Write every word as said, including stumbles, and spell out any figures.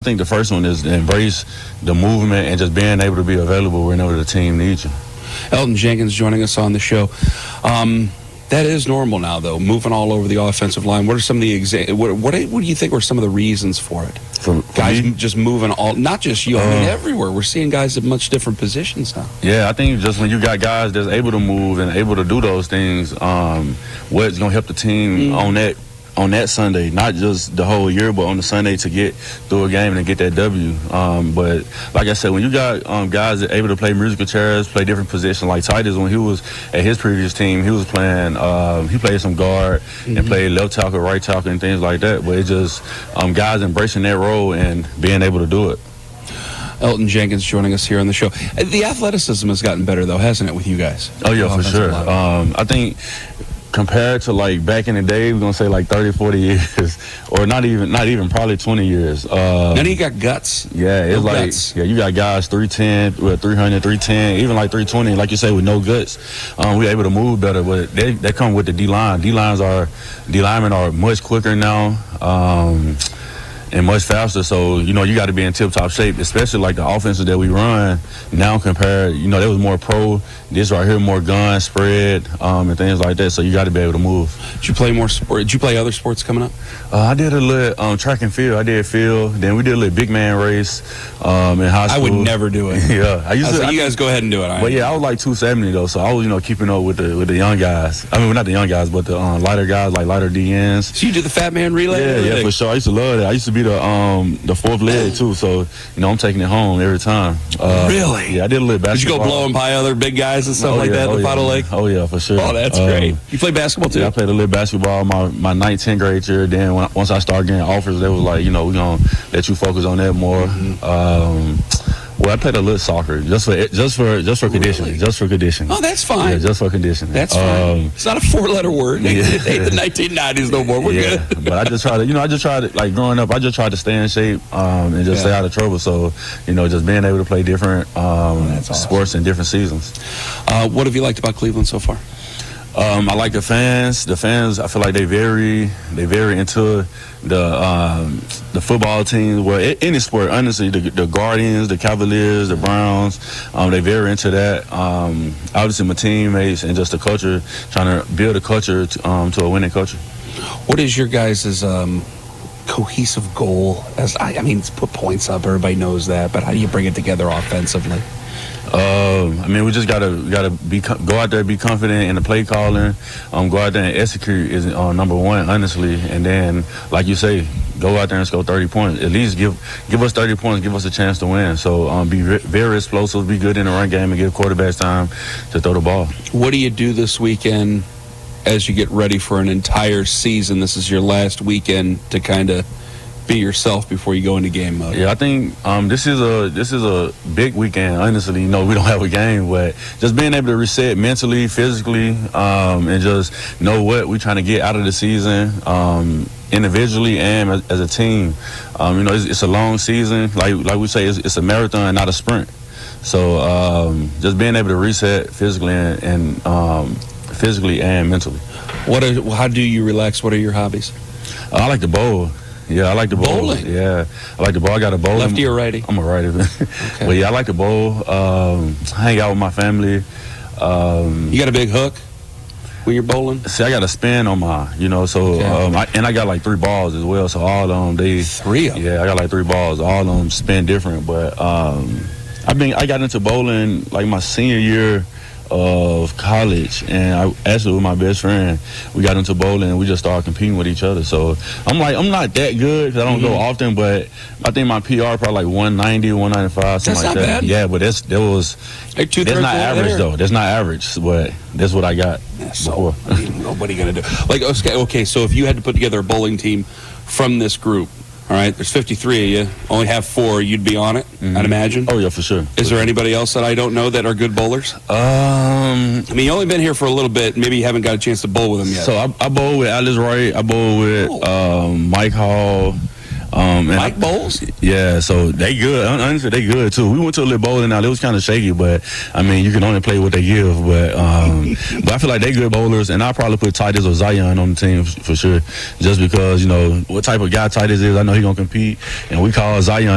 think the first one is to embrace the movement and just being able to be available whenever the team needs you. Elgton Jenkins joining us on the show. Um, that is normal now, though, moving all over the offensive line. What are some of the exa- what, what, what do you think were some of the reasons for it? For, for guys me? just moving all, not just you, I mean, Uh, everywhere. We're seeing guys at much different positions now. Yeah, I think just when you got guys that's able to move and able to do those things, um, what's going to help the team Mm. on that on that Sunday, not just the whole year, but on the Sunday to get through a game and get that W. Um, but like I said, when you got um, guys that are able to play musical chairs, play different positions, like Titus, when he was at his previous team, he was playing, um, he played some guard Mm-hmm. and played left tackle, right tackle, and things like that. But it's just um, guys embracing that role and being able to do it. Elgton Jenkins joining us here on the show. Uh, The athleticism has gotten better, though, hasn't it, with you guys? Oh, yeah, for Offensive sure. line. Um, I think compared to like back in the day, we're gonna say like thirty, forty years, or not even, not even probably twenty years. Um, None of you got guts. yeah, it's No like guts. yeah, you got guys three ten, with three hundred, three ten, even like three twenty, like you say, with no guts. Um, we're able to move better, but they they come with the D line. D lines are D linemen are much quicker now. Um, and much faster, so you know you got to be in tip-top shape, especially like the offenses that we run now compared, you know, there was more pro, this right here more gun spread, um, and things like that, so you got to be able to move. Did you play more sport? Did you play other sports coming up? Uh, I did a little um, track and field, I did field, then we did a little big man race um, in high I school. would never do it. Yeah, I I used was to. like, I you guys go ahead and do it. I But yeah, I was like two seventy though, so I was, you know, keeping up with the with the young guys. I mean, not the young guys, but the um, lighter guys, like lighter D Ns. So you did the Fat Man Relay? Yeah, yeah, for sure. I used to love that. I used to be the um the fourth leg too, so you know I'm taking it home every time. Uh, Really? Yeah, I did a little basketball. Did you go blowing by other big guys and stuff Oh, like yeah, that at oh, the yeah. Pottle Lake? Oh yeah, for sure. Oh, that's Um, great. You play basketball too? Yeah, I played a little basketball my my ninth, tenth grade year. Then when, once I started getting offers, they was like, you know, we're gonna let you focus on that more. Mm-hmm. Um, well, I played a little soccer just for just for just for conditioning, Really? just for conditioning. Oh, that's fine. Yeah, just for conditioning. That's fine. Um, It's not a four-letter word. yeah. It ain't the nineteen nineties no more. We're yeah, good. but I just try to, you know, I just try to, like growing up, I just tried to stay in shape um, and just Yeah. stay out of trouble. So, you know, just being able to play different um, that's awesome. sports in different seasons. Uh, what have you liked about Cleveland so far? Um, I like the fans. The fans, I feel like they very, they very into the um, the football teams. Well, a- any sport, honestly, the, the Guardians, the Cavaliers, the Browns, um, they very into that. Um, obviously, my teammates and just the culture, trying to build a culture to, um, to a winning culture. What is your guys' um, cohesive goal? As I, I mean, put points up. Everybody knows that, but how do you bring it together offensively? Um, I mean, we just gotta gotta be co- go out there, be confident in the play calling. Um, go out there and execute is uh, number one, honestly. And then, like you say, go out there and score thirty points. At least give give us thirty points, give us a chance to win. So um, be re- very explosive, be good in the run game, and give quarterbacks time to throw the ball. What do you do this weekend as you get ready for an entire season? This is your last weekend to kind of be yourself before you go into game mode. Yeah, I think um, this is a this is a big weekend. Honestly, you know, we don't have a game, but just being able to reset mentally, physically, um, and just know what we're trying to get out of the season, um, individually and as, as a team. Um, you know, it's, it's a long season. Like like we say, it's, it's a marathon, not a sprint. So um, just being able to reset physically and, and um, physically and mentally. What are, how do you relax? What are your hobbies? Uh, I like to bowl. Yeah, I like to bowl. Bowling? Yeah, I like to bowl. I got a bowl. Lefty or righty? I'm a righty. Okay. But yeah, I like to bowl. Um, hang out with my family. Um, You got a big hook when you're bowling? see, I got a spin on my, you know, so Okay. um, I, and I got like three balls as well. So all of them, they Three of them? Yeah, I got like three balls. All of them spin different. But um, I've been I got into bowling like my senior year of college, and I actually with my best friend, we got into bowling and we just started competing with each other. So I'm like, I'm not that good because I don't Mm-hmm. go often, but I think my P R probably like one ninety, one ninety-five, something That's like not that. bad. Yeah, but that's that was Like two, that's thirds not over average there. though. That's not average, but that's what I got So, before. I mean, what are you going to do? Like, okay, okay, so if you had to put together a bowling team from this group, all right, there's fifty-three of you, only have four, you'd be on it, I'd imagine. Oh yeah, for sure. Is there anybody else that I don't know that are good bowlers? Um, I mean, you only been here for a little bit. Maybe you haven't got a chance to bowl with them yet. so I, I bowl with Alice Wright. I bowl with Oh. um, Mike Hall. Um, and Mike I- bowls? Yeah, so they good. Hon- Honestly, they good too. We went to a little bowling now. It was kind of shaky, but I mean, you can only play what they give. But um, but I feel like they good bowlers, and I'll probably put Titus or Zion on the team f- for sure, just because you know what type of guy Titus is. I know he gonna compete, and we call Zion